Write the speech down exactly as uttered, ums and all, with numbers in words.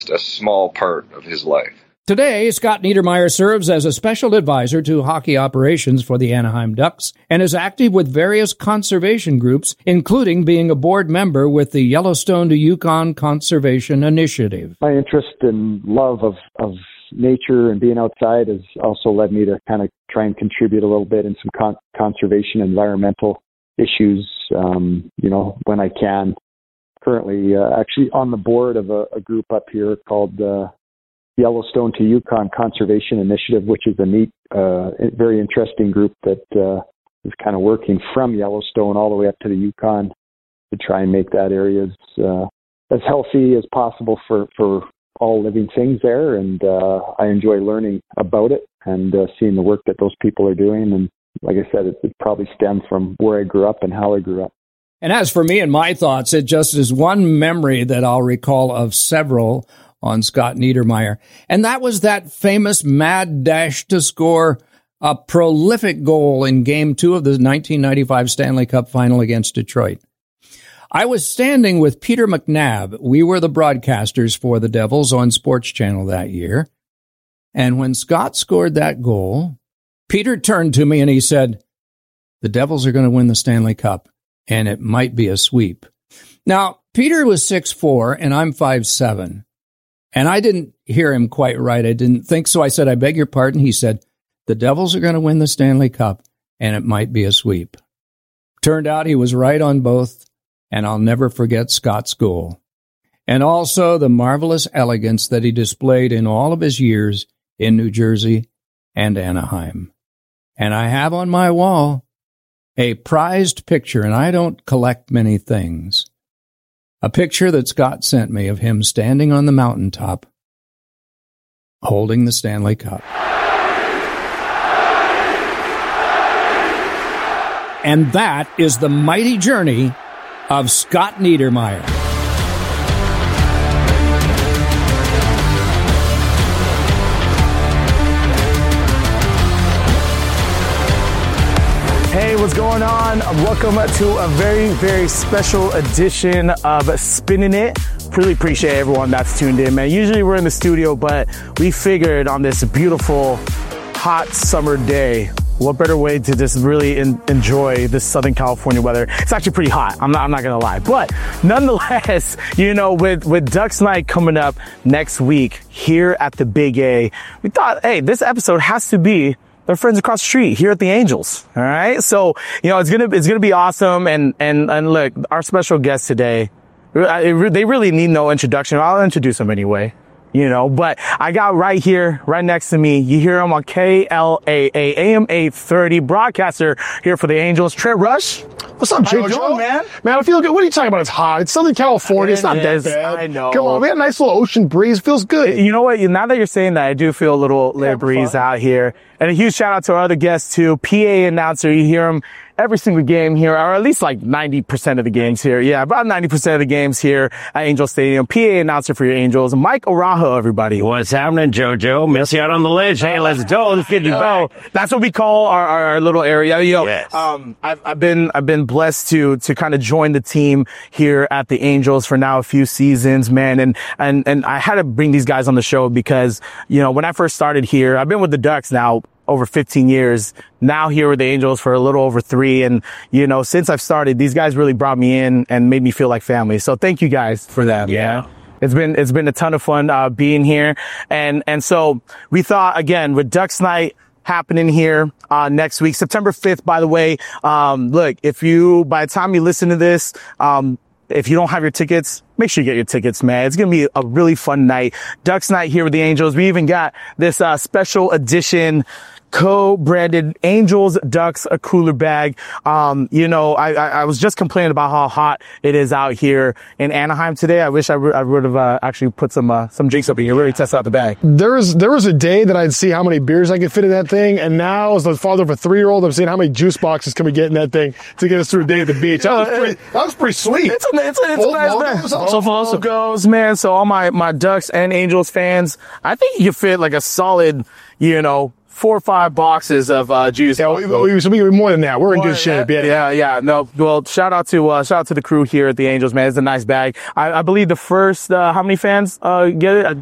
a small part of his life. Today, Scott Niedermayer serves as a special advisor to hockey operations for the Anaheim Ducks and is active with various conservation groups, including being a board member with the Yellowstone to Yukon Conservation Initiative. My interest and love of, of nature and being outside has also led me to kind of try and contribute a little bit in some con- conservation, environmental issues, um, you know, when I can. Currently, uh, actually on the board of a, a group up here called uh, Yellowstone to Yukon Conservation Initiative, which is a neat, uh, very interesting group that uh, is kind of working from Yellowstone all the way up to the Yukon to try and make that area as, uh, as healthy as possible for, for all living things there. And uh, I enjoy learning about it and uh, seeing the work that those people are doing. And like I said, it, it probably stemmed from where I grew up and how I grew up. And as for me and my thoughts, it just is one memory that I'll recall of several on Scott Niedermayer. And that was that famous mad dash to score a prolific goal in Game two of the nineteen ninety-five Stanley Cup Final against Detroit. I was standing with Peter McNabb. We were the broadcasters for the Devils on Sports Channel that year. And when Scott scored that goal, Peter turned to me and he said, "The Devils are going to win the Stanley Cup, and it might be a sweep." Now, Peter was six foot four, and I'm five foot seven. And I didn't hear him quite right. I didn't think so. I said, "I beg your pardon." He said, "The Devils are going to win the Stanley Cup, and it might be a sweep." Turned out he was right on both, and I'll never forget Scott's goal. And also the marvelous elegance that he displayed in all of his years in New Jersey and Anaheim. And I have on my wall a prized picture, and I don't collect many things. A picture that Scott sent me of him standing on the mountaintop, holding the Stanley Cup. And that is the mighty journey of Scott Niedermayer. Hey, what's going on? Welcome to a very, very special edition of Spinning It. Really appreciate everyone that's tuned in, man. Usually we're in the studio, but we figured on this beautiful, hot summer day, what better way to just really in, enjoy this Southern California weather. It's actually pretty hot. I'm not, I'm not going to lie. But nonetheless, you know, with, with Ducks Night coming up next week here at the Big A, we thought, hey, this episode has to be their friends across the street here at the Angels. All right. So, you know, it's going to, it's going to be awesome. And, and, and look, our special guest today, they really need no introduction. I'll introduce them anyway, you know, but I got right here, right next to me. You hear him on K L A A A M eight thirty, broadcaster here for the Angels, Trent Rush. What's up, Joe? Joe, man? Man, I feel good. What are you talking about? It's hot. It's Southern California. It's not It that is. bad. I know. Come on, we had a nice little ocean breeze. Feels good. You know what? Now that you're saying that, I do feel a little, little Yeah, breeze fun. out here. And a huge shout out to our other guests too. P A announcer. You hear him every single game here, or at least like ninety percent of the games here. Yeah, about ninety percent of the games here at Angel Stadium. P A announcer for your Angels, Mike Araujo, everybody. What's happening, JoJo? Miss you out on the ledge. Hey, let's go. Let's get you go. That's what we call our, our, our little area. Yo, Yes. um, I've, I've been, I've been blessed to, to kind of join the team here at the Angels for now a few seasons, man. And, and, and I had to bring these guys on the show because, you know, when I first started here, I've been with the Ducks now over fifteen years, now here with the Angels for a little over three. And, you know, since I've started, these guys really brought me in and made me feel like family. So thank you guys for that. Yeah. It's been, it's been a ton of fun, uh, being here. And, and so we thought, again, with Ducks Night happening here, uh, next week, September fifth, by the way, um, look, if you, by the time you listen to this, um, if you don't have your tickets, make sure you get your tickets, man. It's going to be a really fun night. Ducks Night here with the Angels. We even got this, uh, special edition co-branded Angels Ducks a cooler bag. Um, you know, I, I, I was just complaining about how hot it is out here in Anaheim today. I wish I, re- I would have uh, actually put some uh, some drinks up in here, really test out the bag. There was there was a day that I'd see how many beers I could fit in that thing, and now as the father of a three-year-old, I'm seeing how many juice boxes can we get in that thing to get us through a day at the beach. That was pretty, that was pretty sweet. It's a, it's a, it's a Both nice logos, bag. also Both awesome. logos, man. So all my, my Ducks and Angels fans, I think you could fit like a solid, you know, four or five boxes of uh, juice. Yeah, we, we, we, we, more than that. We're in good shape. Yeah. yeah, yeah. No, well, shout out to uh, shout out to the crew here at the Angels, man. It's a nice bag. I, I believe the first uh, how many fans uh, get it?